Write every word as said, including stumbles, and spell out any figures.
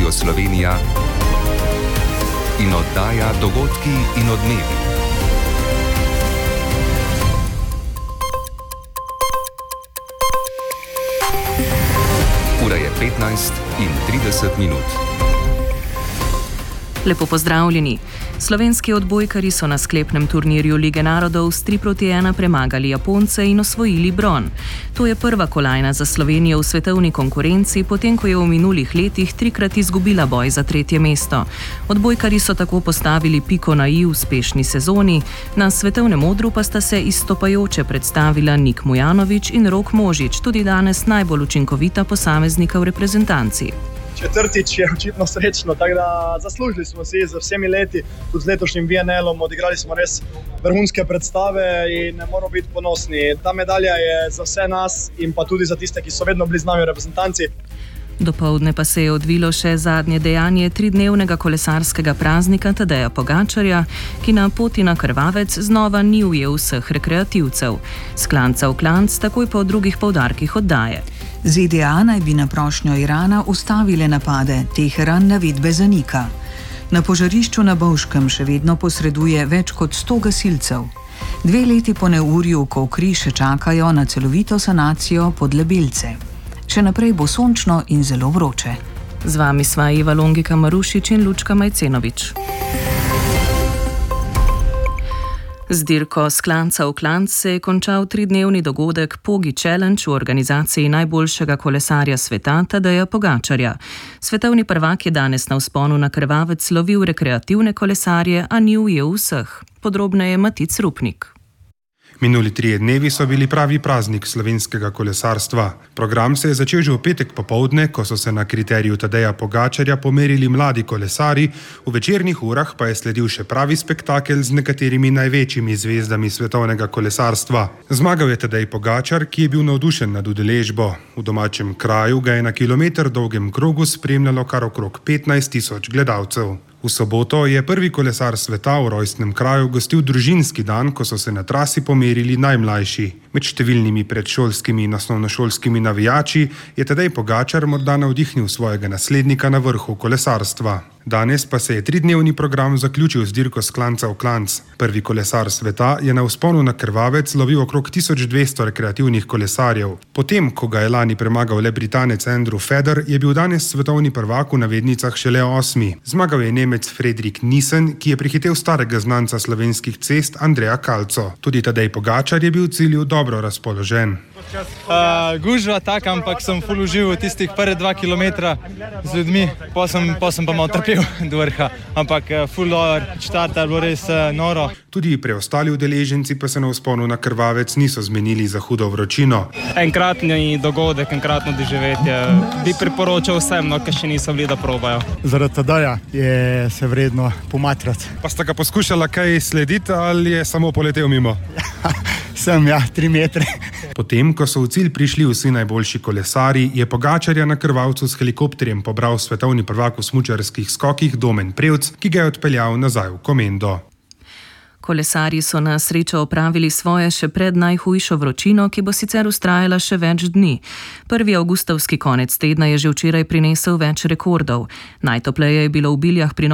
Radio Slovenija in oddaja Dogodki in odmevi. Ura je petnajst in trideset minut. Lepo pozdravljeni. Slovenski odbojkarji so na sklepnem turnirju Lige narodov s tri proti ena premagali Japonce in osvojili bron. To je prva kolajna za Slovenijo v svetovni konkurenci, potem ko je v minulih letih trikrat izgubila boj za tretje mesto. Odbojkarji so tako postavili piko na i uspešni sezoni, na svetovnem odru pa sta se izstopajoče predstavila Nik Mujanović in Rok Možič, tudi danes najbolj učinkovita posameznika v reprezentanci. Četrtič je očitno srečno, tako da zaslužili smo si z vsemi leti, tudi z letošnjim V N L-om, odigrali smo res vrhunske predstave in moramo biti ponosni. Ta medalja je za vse nas in pa tudi za tiste, ki so vedno bili z nami v reprezentanci. Dopoldne pa se je odvilo še zadnje dejanje tridnevnega kolesarskega praznika Tadeja Pogačarja, ki na poti na Krvavec znova ni ujel vseh rekreativcev. S klanca v klanc takoj po drugih poudarkih oddaje. Z D A naj bi na prošnjo Irana ustavile napade, Teheran navedbe zanika. Na požarišču na Bovškem še vedno posreduje več kot sto gasilcev. Dve leti po neurju v Kokri še čakajo na celovito sanacijo Podlebelce. Še naprej bo sončno in zelo vroče. Z vami sva Iva Longika Marušič in Lučka Majcenovič. Z dirko s klanca v klanc se je končal tridnevni dogodek Pogi Challenge v organizaciji najboljšega kolesarja sveta Tadeja Pogačarja. Svetovni prvak je danes na vzponu na Krvavec lovil rekreativne kolesarje, a ni ujel vseh. Podrobneje Matic Rupnik. Minuli trije dnevi so bili pravi praznik slovenskega kolesarstva. Program se je začel že v petek popoldne, ko so se na kriteriju Tadeja Pogačarja pomerili mladi kolesari, v večernih urah pa je sledil še pravi spektakel z nekaterimi največjimi zvezdami svetovnega kolesarstva. Zmagal je Tadej Pogačar, ki je bil navdušen nad udeležbo. V domačem kraju ga je na kilometer dolgem krogu spremljalo kar okrog petnajst tisoč gledalcev. V soboto je prvi kolesar sveta v rojstnem kraju gostil družinski dan, ko so se na trasi pomerili najmlajši. Med številnimi predšolskimi in osnovnošolskimi navijači je Tadej Pogačar morda navdihnil svojega naslednika na vrhu kolesarstva. Danes pa se je tridnevni program zaključil z dirko s klanca v klanc. Prvi kolesar sveta je na vzponu na Krvavec lovil okrog tisoč dvesto rekreativnih kolesarjev. Potem, ko ga je lani premagal le Britanec Andrew Feder, je bil danes svetovni prvak v navednicah šele osmi. Zmagal je Nemec Fredrik Nissen, ki je prihitev starega znanca slovenskih cest Andreja Kalco. Tudi Tadej Pogačar je bil v cilju dobro razpoložen. Uh, gužva tak, ampak sem ful užival tistih prve dva kilometra z ljudmi, pa sem, pa sem pa malo trpel do vrha, ampak uh, ful dober štart, je bilo res uh, noro. Tudi preostali udeleženci pa se na vzponu na Krvavec niso zmenili za hudo vročino. Enkratni dogodek, enkratno doživetje, bi priporočal vsem, no, ki še niso bili, da probajo. Zaradi Tadeja je se vredno pomatrati. Pa sta ga poskušala kaj slediti ali je samo poletel mimo? Sem, ja, tri metre. Potem, ko so v cilj prišli vsi najboljši kolesari, je Pogačarja na Krvavcu s helikopterjem pobral svetovni prvak v smučarskih skokih Domen Prevc, ki ga je odpeljal nazaj v Komendo. Kolesarji so na srečo opravili svoje še pred najhujšo vročino, ki bo sicer vztrajala še več dni. Prvi avgustovski konec tedna je že včeraj prinesel več rekordov. Najtopleje je bilo v Biljah pri